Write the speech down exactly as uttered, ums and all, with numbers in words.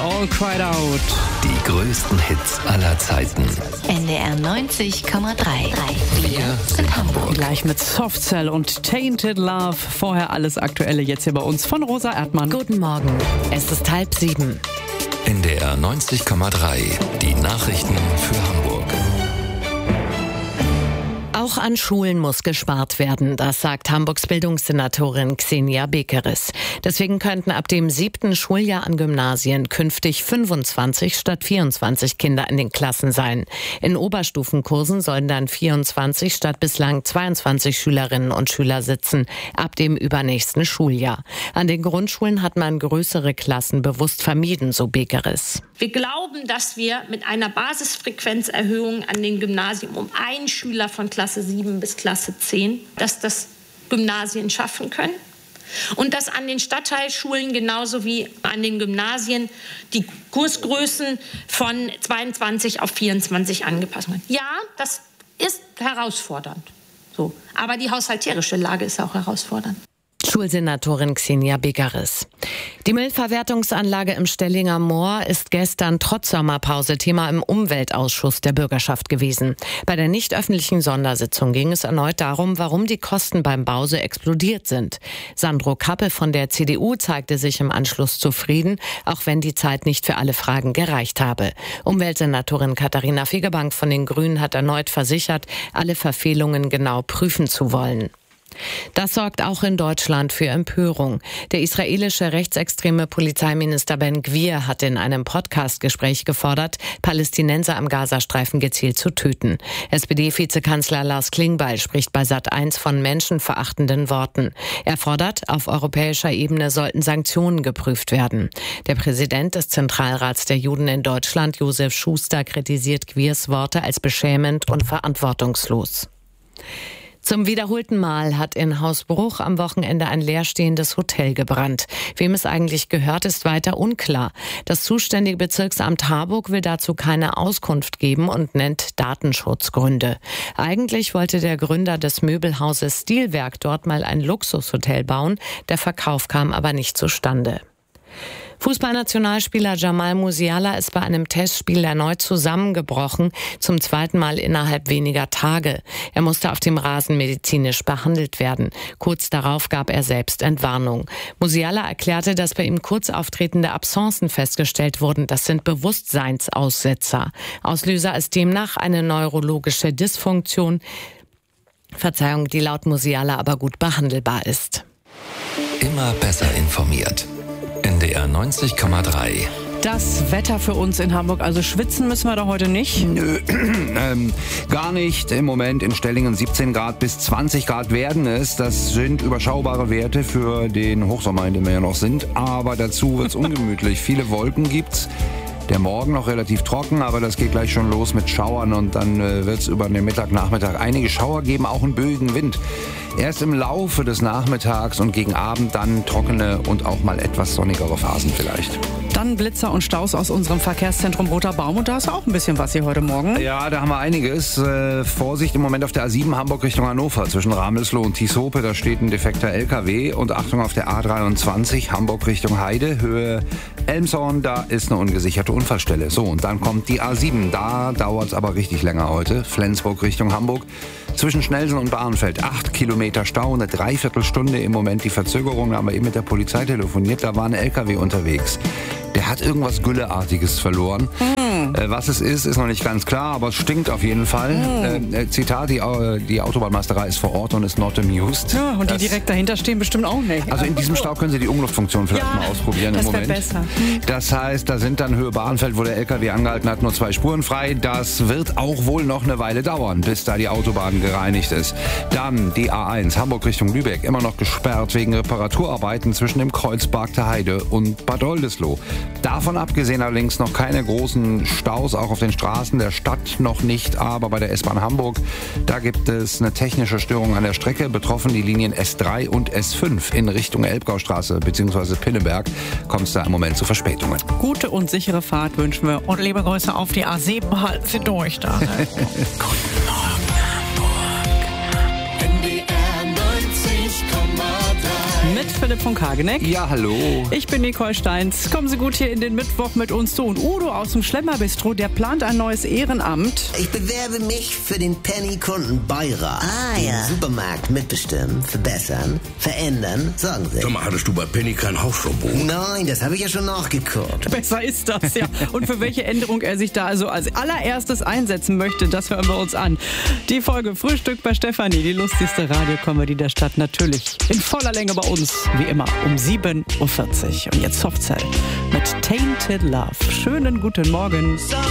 All Cried Out. Die größten Hits aller Zeiten. N D R neunzig Komma drei. Wir sind Hamburg. Gleich mit Soft Cell und Tainted Love. Vorher alles Aktuelle jetzt hier bei uns von Rosa Erdmann. Guten Morgen. Es ist halb sieben. N D R neunzig Komma drei. Die Nachrichten für Hamburg. Auch an Schulen muss gespart werden, das sagt Hamburgs Bildungssenatorin Xenia Bekeres. Deswegen könnten ab dem siebten Schuljahr an Gymnasien künftig fünfundzwanzig statt vierundzwanzig Kinder in den Klassen sein. In Oberstufenkursen sollen dann vierundzwanzig statt bislang zweiundzwanzig Schülerinnen und Schüler sitzen, ab dem übernächsten Schuljahr. An den Grundschulen hat man größere Klassen bewusst vermieden, so Bekeres. Wir glauben, dass wir mit einer Basisfrequenzerhöhung an den Gymnasien um einen Schüler von Klasse sieben bis Klasse zehn, dass das Gymnasien schaffen können. Und dass an den Stadtteilschulen genauso wie an den Gymnasien die Kursgrößen von zweiundzwanzig auf vierundzwanzig angepasst werden. Ja, das ist herausfordernd. So. Aber die haushalterische Lage ist auch herausfordernd. Schulsenatorin Xenia Bekeres. Die Müllverwertungsanlage im Stellinger Moor ist gestern trotz Sommerpause Thema im Umweltausschuss der Bürgerschaft gewesen. Bei der nicht öffentlichen Sondersitzung ging es erneut darum, warum die Kosten beim Bau so explodiert sind. Sandro Kappe von der C D U zeigte sich im Anschluss zufrieden, auch wenn die Zeit nicht für alle Fragen gereicht habe. Umweltsenatorin Katharina Fegebank von den Grünen hat erneut versichert, alle Verfehlungen genau prüfen zu wollen. Das sorgt auch in Deutschland für Empörung. Der israelische rechtsextreme Polizeiminister Ben Gvir hat in einem Podcast-Gespräch gefordert, Palästinenser am Gazastreifen gezielt zu töten. S P D-Vizekanzler Lars Klingbeil spricht bei Sat eins von menschenverachtenden Worten. Er fordert, auf europäischer Ebene sollten Sanktionen geprüft werden. Der Präsident des Zentralrats der Juden in Deutschland, Josef Schuster, kritisiert Gvirs Worte als beschämend und verantwortungslos. Zum wiederholten Mal hat in Hausbruch am Wochenende ein leerstehendes Hotel gebrannt. Wem es eigentlich gehört, ist weiter unklar. Das zuständige Bezirksamt Harburg will dazu keine Auskunft geben und nennt Datenschutzgründe. Eigentlich wollte der Gründer des Möbelhauses Stilwerk dort mal ein Luxushotel bauen. Der Verkauf kam aber nicht zustande. Fußballnationalspieler Jamal Musiala ist bei einem Testspiel erneut zusammengebrochen, zum zweiten Mal innerhalb weniger Tage. Er musste auf dem Rasen medizinisch behandelt werden. Kurz darauf gab er selbst Entwarnung. Musiala erklärte, dass bei ihm kurz auftretende Absencen festgestellt wurden. Das sind Bewusstseinsaussetzer. Auslöser ist demnach eine neurologische Dysfunktion. Verzeihung, die laut Musiala aber gut behandelbar ist. Immer besser informiert. N D R neunzig Komma drei. Das Wetter für uns in Hamburg, also schwitzen müssen wir da heute nicht? Nö, ähm, gar nicht. Im Moment in Stellingen siebzehn Grad bis zwanzig Grad werden es. Das sind überschaubare Werte für den Hochsommer, in dem wir ja noch sind. Aber dazu wird's ungemütlich. Viele Wolken gibt's. Der Morgen noch relativ trocken, aber das geht gleich schon los mit Schauern und dann äh, wird es über den Mittag, Nachmittag einige Schauer geben, auch einen böigen Wind. Erst im Laufe des Nachmittags und gegen Abend dann trockene und auch mal etwas sonnigere Phasen vielleicht. Dann Blitzer und Staus aus unserem Verkehrszentrum Roter Baum und da ist auch ein bisschen was hier heute Morgen. Ja, da haben wir einiges. Äh, Vorsicht im Moment auf der A sieben Hamburg Richtung Hannover zwischen Ramelsloh und Tieshope, da steht ein defekter L K W und Achtung auf der A dreiundzwanzig Hamburg Richtung Heide, Höhe Elmshorn, da ist eine ungesicherte Unfallstelle. So, und dann kommt die A sieben, da dauert es aber richtig länger heute, Flensburg Richtung Hamburg. Zwischen Schnellsen und Bahrenfeld acht Kilometer Stau, eine Dreiviertelstunde im Moment die Verzögerung. Da haben wir eben mit der Polizei telefoniert, da war ein L K W unterwegs. Der hat irgendwas Gülleartiges verloren. Mm. Äh, was es ist, ist noch nicht ganz klar, aber es stinkt auf jeden Fall. Mm. Äh, Zitat, die, die Autobahnmeisterei ist vor Ort und ist not amused. Ja, und das, die direkt dahinter stehen bestimmt auch nicht. Also in diesem Stau können Sie die Umluftfunktion vielleicht ja, mal ausprobieren im Moment. Das wäre besser. Das heißt, da sind dann Höhe Bahrenfeld, wo der L K W angehalten hat, nur zwei Spuren frei. Das wird auch wohl noch eine Weile dauern, bis da die Autobahn gereinigt ist. Dann die A eins, Hamburg Richtung Lübeck, immer noch gesperrt wegen Reparaturarbeiten zwischen dem Kreuzberg der Heide und Bad Oldesloe. Davon abgesehen allerdings noch keine großen Staus, auch auf den Straßen der Stadt noch nicht, aber bei der S-Bahn Hamburg, da gibt es eine technische Störung an der Strecke, betroffen die Linien S drei und S fünf in Richtung Elbgaustraße bzw. Pinneberg, kommt es da im Moment zu Verspätungen. Gute und sichere Fahrt wünschen wir und liebe Grüße auf die A sieben, halten Sie durch da. Guten Morgen Hamburg. N D R neunzig Komma drei. Mit Philipp Philipp von Kageneck. Ja, hallo. Ich bin Nicole Steins. Kommen Sie gut hier in den Mittwoch mit uns zu. Und Udo aus dem Schlemmerbistro, der plant ein neues Ehrenamt. Ich bewerbe mich für den Penny-Kundenbeirat. Ah, den ja. Supermarkt mitbestimmen, verbessern, verändern, sagen Sie. Sag mal, hattest du bei Penny kein Hausverbot? Nein, das habe ich ja schon nachgeguckt. Besser ist das, ja. Und für welche Änderung er sich da also als allererstes einsetzen möchte, das hören wir uns an. Die Folge Frühstück bei Stefanie, die lustigste Radiokomödie der Stadt, natürlich in voller Länge bei uns, wie immer, um sieben Uhr vierzig. Und jetzt Softcell mit Tainted Love. Schönen guten Morgen.